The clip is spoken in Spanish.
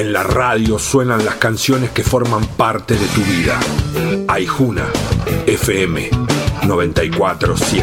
En la radio suenan las canciones que forman parte de tu vida. Aijuna, FM 94.7.